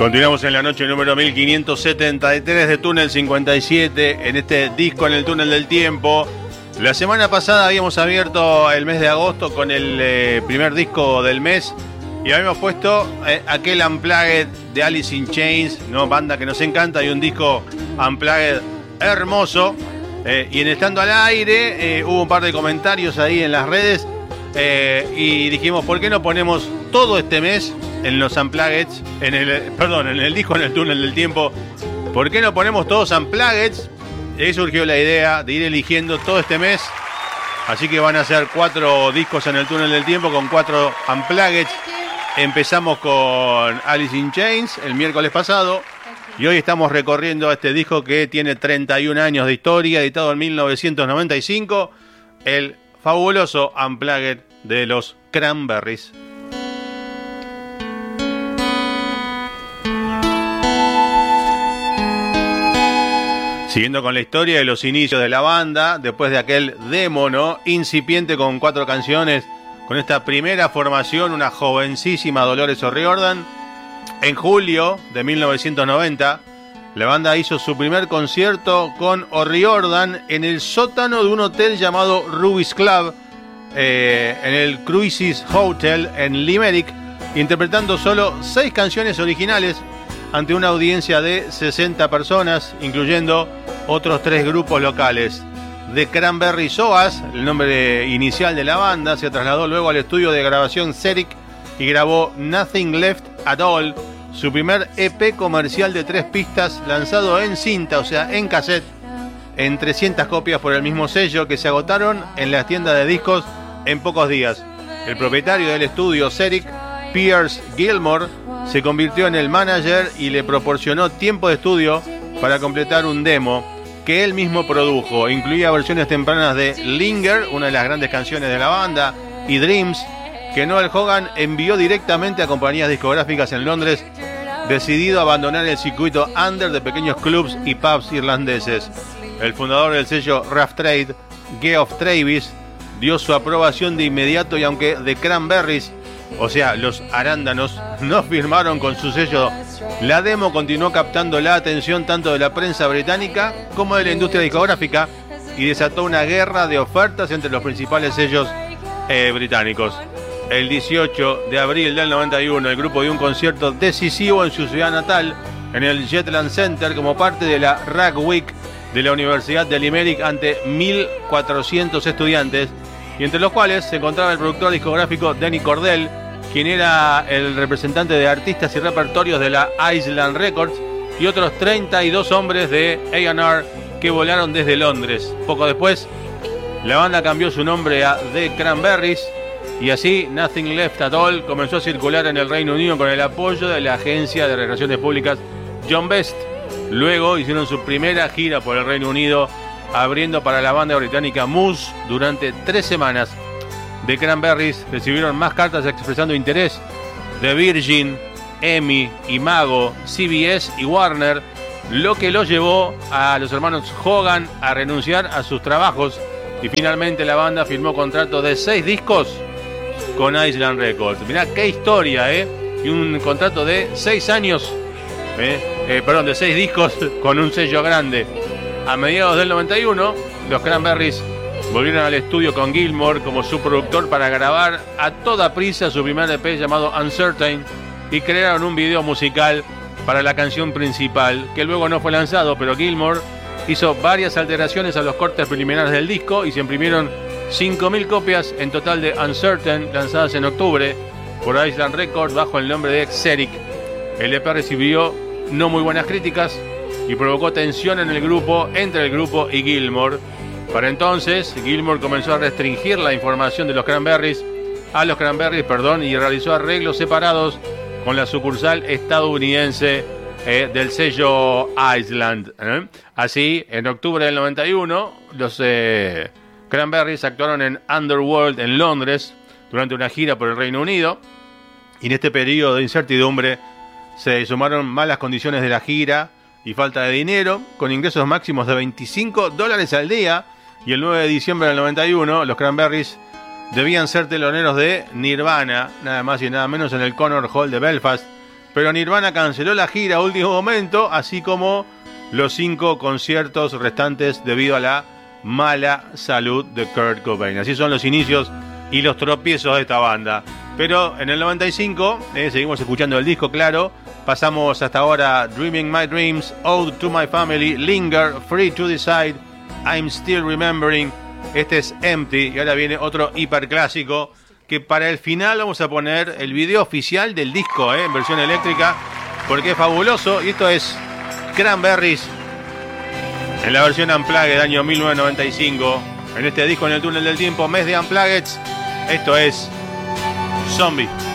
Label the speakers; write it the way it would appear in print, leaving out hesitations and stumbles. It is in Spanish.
Speaker 1: Continuamos en la noche número 1573 de Túnel 57, en este disco en el túnel del tiempo. La semana pasada habíamos abierto el mes de agosto con el primer disco del mes y habíamos puesto aquel Unplugged de Alice in Chains, ¿no? Banda que nos encanta, y un disco Unplugged hermoso. Y en Estando al Aire hubo un par de comentarios ahí en las redes y dijimos, ¿por qué no ponemos todo este mes en los Unplugged, en el disco en el túnel del tiempo? ¿Por qué no ponemos todos Unplugged? Y ahí surgió la idea de ir eligiendo todo este mes. Así que van a ser 4 discos en el túnel del tiempo con 4 Unplugged. Empezamos con Alice in Chains el miércoles pasado. Y hoy estamos recorriendo este disco que tiene 31 años de historia, editado en 1995. El fabuloso Unplugged de los Cranberries. Siguiendo con la historia de los inicios de la banda, después de aquel demo, ¿no?, incipiente con 4 canciones, con esta primera formación, una jovencísima Dolores O'Riordan, en julio de 1990, la banda hizo su primer concierto con O'Riordan en el sótano de un hotel llamado Ruby's Club, en el Cruises Hotel en Limerick, interpretando solo 6 canciones originales ante una audiencia de 60 personas, incluyendo otros 3 grupos locales. The Cranberries Oas, el nombre inicial de la banda, se trasladó luego al estudio de grabación Ceric y grabó Nothing Left at All, su primer EP comercial de 3 pistas, lanzado en cinta, o sea, en cassette, en 300 copias por el mismo sello, que se agotaron en las tiendas de discos en pocos días. El propietario del estudio Ceric, Piers Gilmore, se convirtió en el manager y le proporcionó tiempo de estudio para completar un demo que él mismo produjo. Incluía versiones tempranas de Linger, una de las grandes canciones de la banda, y Dreams, que Noel Hogan envió directamente a compañías discográficas en Londres, decidido a abandonar el circuito under de pequeños clubs y pubs irlandeses. El fundador del sello Rough Trade, Geoff Travis, dio su aprobación de inmediato, y aunque The Cranberries, o sea, los arándanos, no firmaron con su sello, la demo continuó captando la atención tanto de la prensa británica como de la industria discográfica y desató una guerra de ofertas entre los principales sellos británicos. El 18 de abril del 91, el grupo dio un concierto decisivo en su ciudad natal, en el Jetland Center, como parte de la Rag Week de la Universidad de Limerick, ante 1.400 estudiantes, y entre los cuales se encontraba el productor discográfico Denny Cordell, quien era el representante de artistas y repertorios de la Island Records, y otros 32 hombres de A&R que volaron desde Londres. Poco después, la banda cambió su nombre a The Cranberries, y así Nothing Left at All comenzó a circular en el Reino Unido con el apoyo de la agencia de relaciones públicas John Best. Luego hicieron su primera gira por el Reino Unido, abriendo para la banda británica Muse durante 3 semanas. The Cranberries recibieron más cartas expresando interés de Virgin, EMI, Imago, CBS y Warner, lo que los llevó a los hermanos Hogan a renunciar a sus trabajos, y finalmente la banda firmó contrato de 6 discos con Island Records. Mirá qué historia, y un contrato de 6 años, de 6 discos con un sello grande. A mediados del 91, los Cranberries volvieron al estudio con Gilmore como su productor para grabar a toda prisa su primer EP llamado Uncertain, y crearon un video musical para la canción principal, que luego no fue lanzado, pero Gilmore hizo varias alteraciones a los cortes preliminares del disco y se imprimieron 5.000 copias en total de Uncertain, lanzadas en octubre por Island Records bajo el nombre de Ceric. El EP recibió no muy buenas críticas y provocó tensión entre el grupo y Gilmore. Para entonces, Gilmore comenzó a restringir la información de los Cranberries y realizó arreglos separados con la sucursal estadounidense del sello Island. Así, en octubre del 91, los Cranberries actuaron en Underworld en Londres durante una gira por el Reino Unido, y en este periodo de incertidumbre se sumaron malas condiciones de la gira y falta de dinero, con ingresos máximos de $25 al día, y el 9 de diciembre del 91 los Cranberries debían ser teloneros de Nirvana, nada más y nada menos, en el Connor Hall de Belfast, pero Nirvana canceló la gira a último momento, así como los 5 conciertos restantes debido a la mala salud de Kurt Cobain. Así son los inicios y los tropiezos de esta banda. Pero en el 95, seguimos escuchando el disco, claro. Pasamos hasta ahora Dreaming My Dreams, Ode to My Family, Linger, Free to Decide, I'm Still Remembering. Este es Empty y ahora viene otro hiperclásico que para el final vamos a poner el video oficial del disco, en versión eléctrica, porque es fabuloso. Y esto es Cranberries en la versión Unplugged del año 1995. En este disco, en el túnel del tiempo, mes de Unplugged. Esto es Zombie.